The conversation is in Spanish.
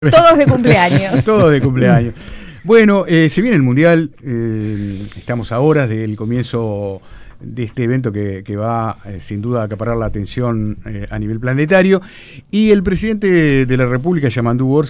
Todos de cumpleaños. Todos de cumpleaños. Bueno, se viene el Mundial, estamos a horas del comienzo de este evento que va sin duda a acaparar la atención a nivel planetario, y el presidente de la República, Yamandu Orsi,